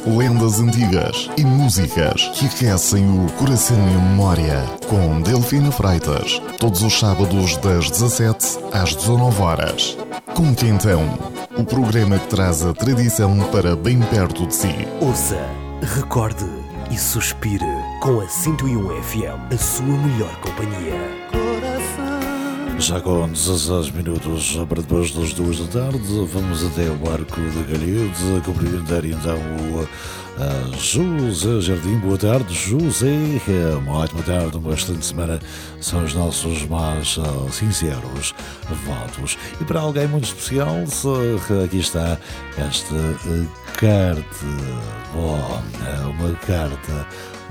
lendas antigas e músicas que aquecem o coração e a memória. Com Delfina Freitas, todos os sábados das 17 às 19 horas. Com Quentão, o programa que traz a tradição para bem perto de si. Ouça, recorde e suspire com a 101 FM, a sua melhor companhia. Já com 16 minutos para depois das 2 da tarde, vamos até o Arco da Galhede a cumprimentar então o José Jardim. Boa tarde, José. Uma ótima tarde, uma excelente semana. São os nossos mais sinceros votos. E para alguém muito especial, aqui está esta carta. Bom, uma carta